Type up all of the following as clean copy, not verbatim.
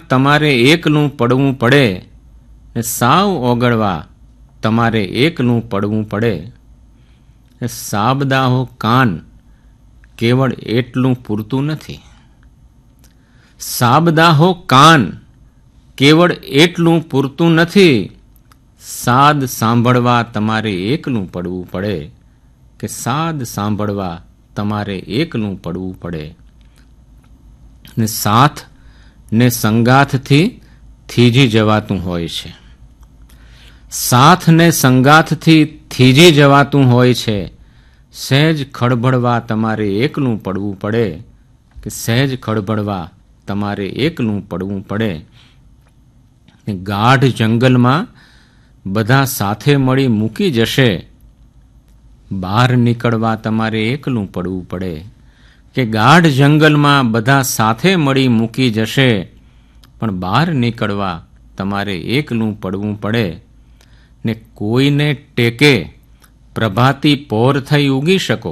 તમારે એકલું પડવું પડે ને સાવ ઓગળવા તમારે એકલું પડવું પડે. સાબદાહો કાન કેવળ એટલું પૂરતું નથી. સાબદાહો કાન કેવળ એટલું પૂરતું નથી. સાદ સાંભળવા તમારે એકલું પડવું પડે કે સાદ સાંભળવા તમારે એકલું પડવું પડે. ને સાથ ને સંગાથથી થીજી જવાતું હોય છે. સાથ ને સંગાથથી થીજી જવાતું હોય છે. સહેજ ખળભળવા તમારે એકલું પડવું પડે કે સહેજ ખળભળવા તમારે એકલું પડવું પડે. ગાઢ જંગલમાં બધા સાથે મળી મૂકી જશે. બહાર નીકળવા તમારે એકલું પડવું પડે કે ગાઢ જંગલમાં બધા સાથે મળી મૂકી જશે, પણ બહાર નીકળવા તમારે એકલું પડવું પડે. ને કોઈને ટેકે પ્રભાતી પોર થઈ ઉગી શકો.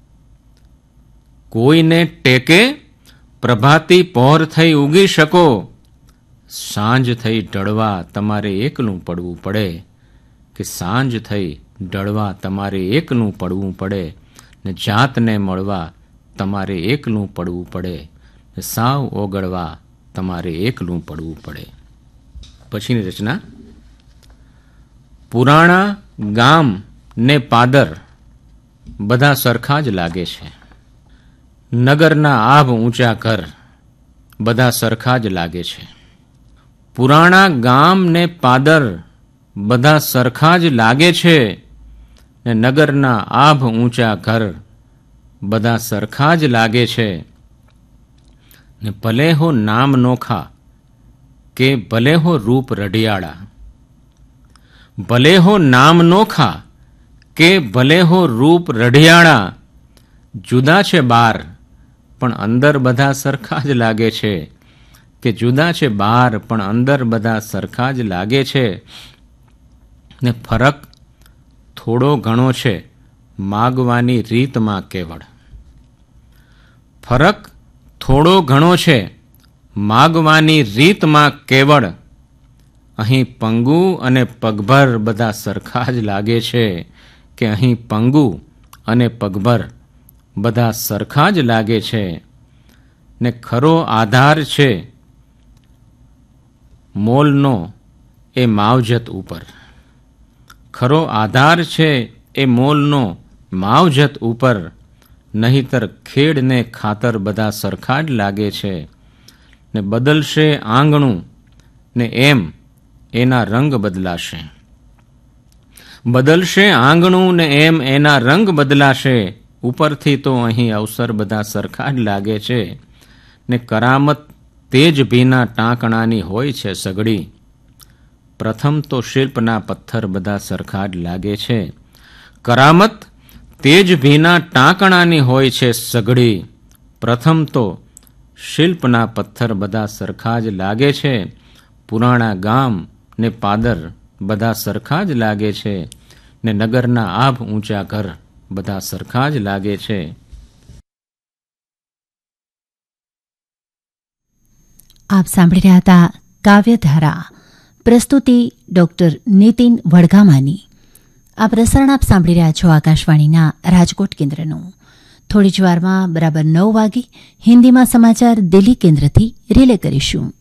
કોઈને ટેકે પ્રભાતી પોર થઈ ઉગી શકો. સાંજ થઈ ઢળવા તમારે એકલું પડવું પડે કે સાંજ થઈ ઢળવા તમારે એકલું પડવું પડે. ને જાતને મળવા તમારે એકલું પડવું પડે ને સાવ ઓગળવા તમારે એકલું પડવું પડે. પછીની રચના. પુરાણા ગામ ને પાદર બધા સરખા જ લાગે છે. નગરના આભ ઊંચા ઘર બધા સરખા જ લાગે છે. પુરાણા ગામ ને પાદર બધા સરખા જ લાગે છે. ને નગરના આભ ઊંચા ઘર બધા સરખા જ લાગે છે. ને ભલે હો નામ નોખા કે ભલે હો રૂપ રઢિયાળા. ભલે હો નામ નોખા કે ભલે હો રૂપ રઢિયાળા. જુદા છે બાર પણ અંદર બધા સરખા જ લાગે છે. કે જુદા છે બાર પણ અંદર બધા સરખા જ લાગે છે. ને ફરક થોડો ઘણો છે માગવાની રીતમાં કેવળ. ફરક થોડો ઘણો છે માગવાની રીતમાં કેવળ. અહીં પંગુ અને પગભર બધા સરખા જ લાગે છે. કે અહીં પંગુ અને પગભર બધા સરખા જ લાગે છે. ને ખરો આધાર છે મોલનો એ માવજત ઉપર. ખરો આધાર છે એ મોલનો માવજત ઉપર. નહીતર ખેડ ને ખાતર બધા સરખા જ લાગે છે. ને બદલશે આંગણું ને એમ એના રંગ બદલાશે. બદલશે આંગણું ને એમ એના રંગ બદલાશે. ઉપરથી તો અહીં અવસર બધા સરખા જ લાગે છે. ને કરામત તેજ ભીના ટાંકણાની હોય છે સગડી. પ્રથમ તો શિલ્પના પથ્થર બધા સરખા જ લાગે છે. કરામત તેજ ભીના ટાંકણાની હોય છે સગડી. પ્રથમ તો શિલ્પના પથ્થર બધા સરખા જ લાગે છે. પુરાણા ગામ ને પાદર બધા સરખા જ લાગે છે. ને નગરના આભ ઊંચા ઘર બધા સરખા જ લાગે છે. આપ સાંભળી રહ્યા હતા કાવ્યધારા. પ્રસ્તુતિ ડોક્ટર નીતિન વડગામાની. આ પ્રસારણ આપ સાંભળી રહ્યા છો આકાશવાણીના રાજકોટ કેન્દ્રનું. થોડી જ વારમાં બરાબર 9 વાગે હિન્દીમાં સમાચાર દિલ્હી કેન્દ્રથી રિલે કરીશું.